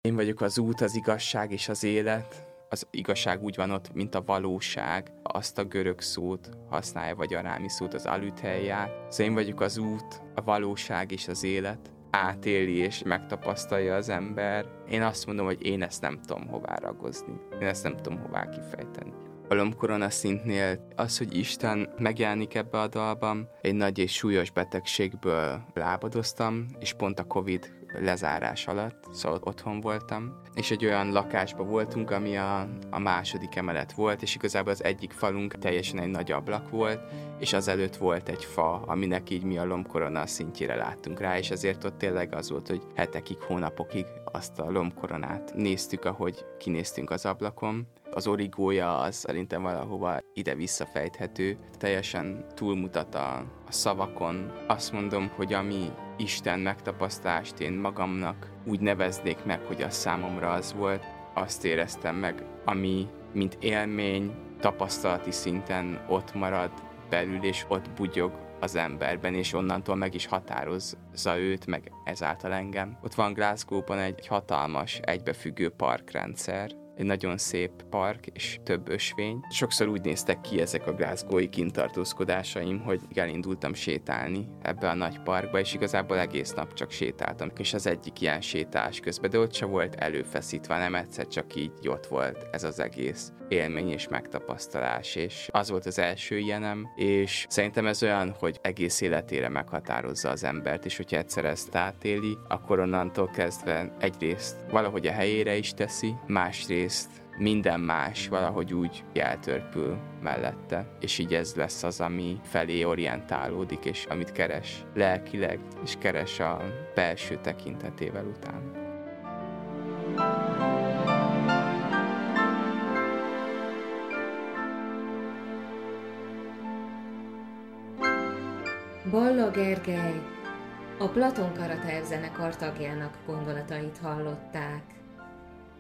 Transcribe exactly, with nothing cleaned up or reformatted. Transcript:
Én vagyok az út, az igazság és az élet. Az igazság úgy van ott, mint a valóság. Azt a görög szót használja, vagy a rámi szót, az alutelját. Szóval én vagyok az út, a valóság és az élet. Átéli és megtapasztalja az ember. Én azt mondom, hogy én ezt nem tudom hová ragozni. Én ezt nem tudom hová kifejteni. A lombkorona szintnél az, hogy Isten megjelenik ebbe a dalban, egy nagy és súlyos betegségből lábadoztam, és pont a Covid lezárás alatt, szóval otthon voltam, és egy olyan lakásban voltunk, ami a, a második emelet volt, és igazából az egyik falunk teljesen egy nagy ablak volt, és azelőtt volt egy fa, aminek így mi a lombkorona szintjére láttunk rá, és ezért ott tényleg az volt, hogy hetekig, hónapokig azt a lombkoronát néztük, ahogy kinéztünk az ablakon. Az origója az szerintem valahova ide visszafejthető, teljesen túlmutat a, a szavakon. Azt mondom, hogy ami Isten megtapasztalást én magamnak úgy neveznék meg, hogy az számomra az volt, azt éreztem meg, ami mint élmény, tapasztalati szinten ott marad belül, és ott bugyog az emberben, és onnantól meg is határozza őt, meg ezáltal engem. Ott van Glasgow-ban egy hatalmas, egybefüggő parkrendszer, egy nagyon szép park és több ösvény. Sokszor úgy néztek ki ezek a glasgowi kintartózkodásaim, hogy elindultam sétálni ebbe a nagy parkba, és igazából egész nap csak sétáltam. És az egyik ilyen sétálás közben, de ott se volt előfeszítve, nem egyszer csak így ott volt ez az egész élmény és megtapasztalás, és az volt az első ilyenem, és szerintem ez olyan, hogy egész életére meghatározza az embert, és hogyha egyszer ezt átéli, akkor onnantól kezdve egyrészt valahogy a helyére is teszi, másrészt minden más valahogy úgy eltörpül mellette, és így ez lesz az, ami felé orientálódik, és amit keres lelkileg, és keres a belső tekintetével után. Balla Gergely, a Platon Karatev zenekar tagjának gondolatait hallották.